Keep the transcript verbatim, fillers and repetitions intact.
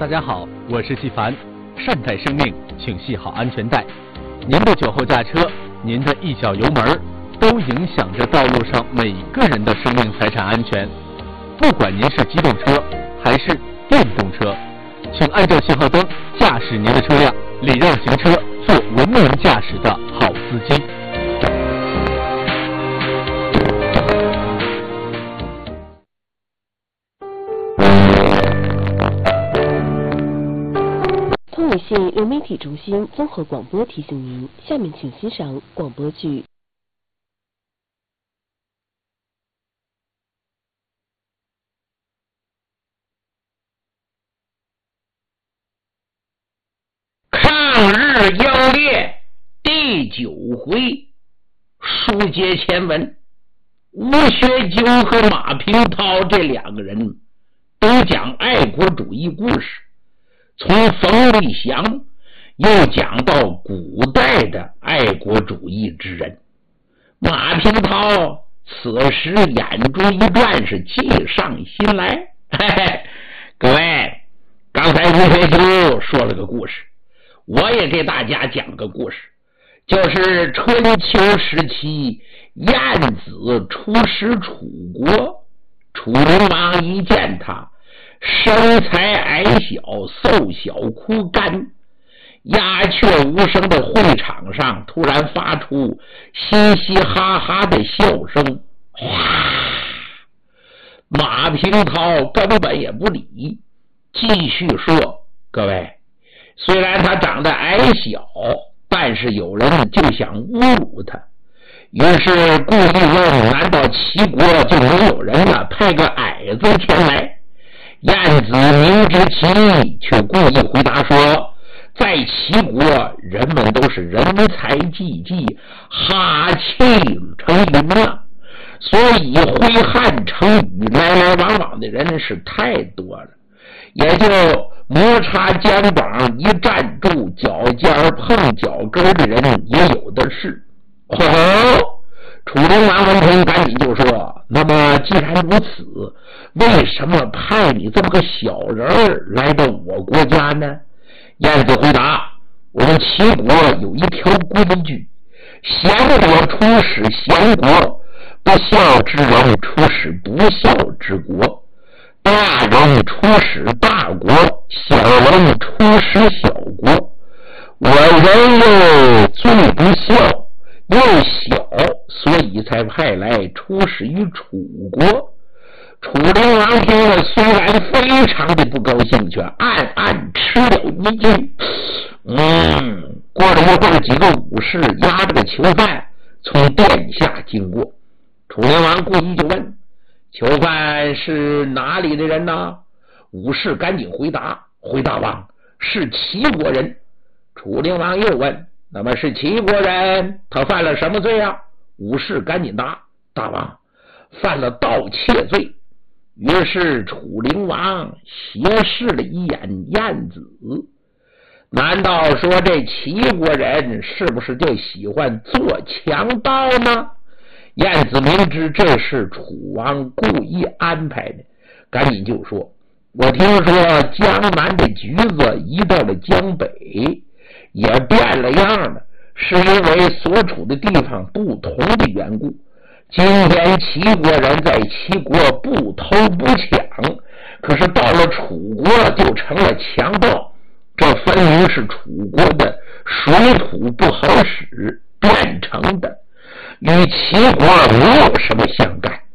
大家好，我是纪凡。善待生命，请系好安全带。您的酒后驾车，您的一脚油门，都影响着道路上每个人的生命财产安全。不管您是机动车还是电动车，请按照信号灯驾驶您的车辆，礼让行车，做文明驾驶的好司机。 通纬县流媒体中心综合广播提醒您，下面请欣赏广播剧。 抗日妖烈第九回，书接前文，吴学究和马平涛这两个人都讲爱国主义故事，从冯立祥又讲到古代的爱国主义之人。马平涛此时眼珠一转，是计上心来。嘿嘿，各位，刚才吴学究说了个故事，我也给大家讲个故事，就是春秋时期晏子出使楚国，楚灵王一见他身材矮小，瘦小枯干，鸦雀无声的会场上突然发出嘻嘻哈哈的笑声。哗！马平涛根本也不理，继续说，各位，虽然他长得矮小，但是有人就想侮辱他，于是故意问，难道齐国就没有人了，派个矮子前来？晏子明知其意，却故意回答说，在齐国人们都是人才济济，哈气成云了，所以挥汗成雨来来往往的人是太多了，也就摩擦肩膀一站住，脚尖碰脚跟的人也有的是。哦，楚灵王闻听赶紧就说，那么既然如此，为什么派你这么个小人儿来到我国家呢？晏子回答，我们齐国有一条规矩，贤国出使贤国，不孝之人出使不孝之国，大人出使大国，小人出使小国。我人又最不孝又小，所以才派来出使于楚国。楚灵王听了，虽然非常的不高兴，却暗暗吃了一惊。嗯，过了一会儿，几个武士押着个囚犯从殿下经过，楚灵王故意就问，囚犯是哪里的人呢？武士赶紧回答，回大王，是齐国人。楚灵王又问，那么是齐国人，他犯了什么罪啊？武士赶紧答，大王，犯了盗窃罪。于是楚灵王斜视了一眼晏子，难道说这齐国人是不是就喜欢做强盗呢？晏子明知这是楚王故意安排的，赶紧就说，我听说江南的橘子移到了江北，也变了样了，是因为所处的地方不同的缘故。今天齐国人在齐国不偷不抢，可是到了楚国就成了强盗，这分明是楚国的水土不好使变成的，与齐国没有什么相干。